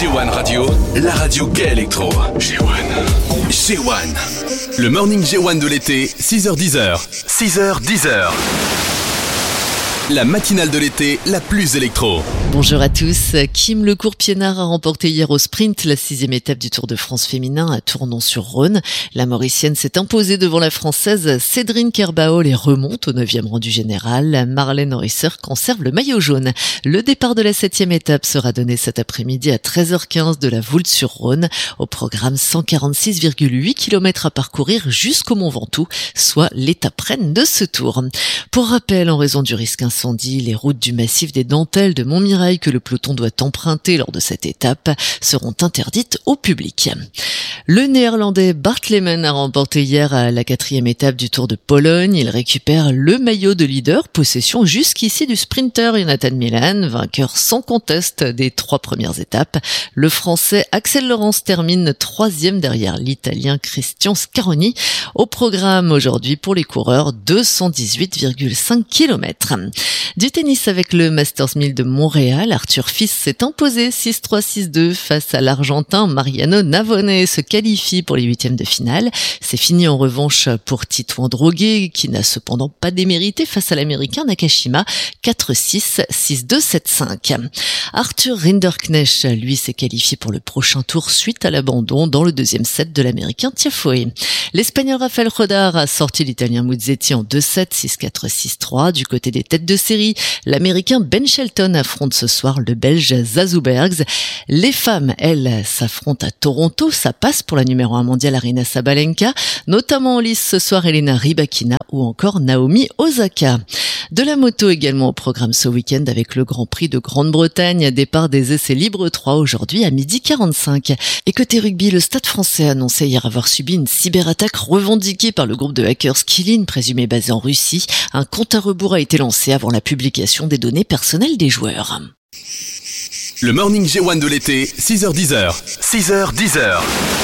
G1 Radio, la radio gay électro. G1. Le morning G1 de l'été, 6h-10h. 6h-10h. La matinale de l'été, la plus électro. Bonjour à tous. Kim Lecourt-Piénard a remporté hier au sprint la 6e étape du Tour de France féminin à Tournon-sur-Rhône. La Mauricienne s'est imposée devant la Française Cédrine Kerbaol et remonte au 9e rang du général. Marlène Reusser conserve le maillot jaune. Le départ de la 7e étape sera donné cet après-midi à 13h15 de la Voulte-sur-Rhône. Au programme 146,8 km à parcourir jusqu'au Mont Ventoux, soit l'étape reine de ce tour. Pour rappel, en raison du risque incendie, les routes du massif des Dentelles de Montmirail que le peloton doit emprunter lors de cette étape seront interdites au public. Le néerlandais Bart Lehmann a remporté hier la 4e étape du Tour de Pologne. Il récupère le maillot de leader, possession jusqu'ici du sprinter Jonathan Milan, vainqueur sans conteste des 3 premières étapes. Le français Axel Laurence termine 3e derrière l'italien Christian Scaroni. Au programme aujourd'hui pour les coureurs, 218,5 km. Du tennis avec le Masters 1000 de Montréal, Arthur Fils s'est imposé 6-3, 6-2 face à l'Argentin Mariano Navone, se qualifie pour les 8e de finale. C'est fini en revanche pour Titouan Droguet, qui n'a cependant pas démérité face à l'Américain Nakashima, 4-6, 6-2, 7-5. Arthur Rinderknecht, lui, s'est qualifié pour le prochain tour suite à l'abandon dans le 2e set de l'Américain Tiafoe. L'Espagnol Rafael Rodar a sorti l'Italien Musetti en 2-7, 6-4, 6-3. Du côté des têtes de série, l'Américain Ben Shelton affronte ce soir le Belge Zazoubergs. Les femmes, elles, s'affrontent à Toronto. Ça passe pour la numéro 1 mondiale Aryna Sabalenka, notamment en lice ce soir Elena Rybakina ou encore Naomi Osaka. De la moto également au programme ce week-end avec le Grand Prix de Grande-Bretagne, départ des essais libres 3 aujourd'hui à 12h45. Et côté rugby, le Stade français a annoncé hier avoir subi une cyberattaque revendiquée par le groupe de hackers Kylin, présumé basé en Russie. Un compte à rebours a été lancé avant la publication des données personnelles des joueurs. Le morning G1 de l'été, 6h-10h. 6h-10h.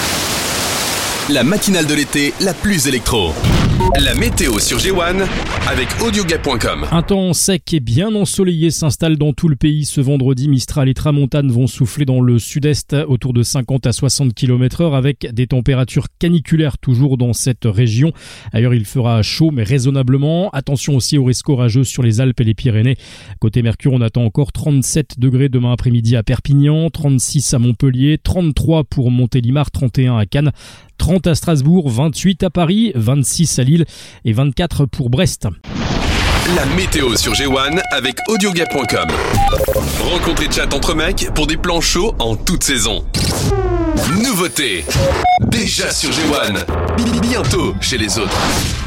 La matinale de l'été, la plus électro. La météo sur G1 avec audiogay.com. Un temps sec et bien ensoleillé s'installe dans tout le pays ce vendredi. Mistral et tramontane vont souffler dans le sud-est autour de 50 à 60 km/h avec des températures caniculaires toujours dans cette région. Ailleurs, il fera chaud mais raisonnablement. Attention aussi aux risques orageux sur les Alpes et les Pyrénées. Côté Mercure, on attend encore 37 degrés demain après-midi à Perpignan, 36 à Montpellier, 33 pour Montélimar, 31 à Cannes, 30 à Strasbourg, 28 à Paris, 26 à Lille et 24 pour Brest. La météo sur G1 avec audiogay.com. Rencontre et chat entre mecs pour des plans chauds en toute saison. Nouveauté. Déjà sur G1. Bientôt chez les autres.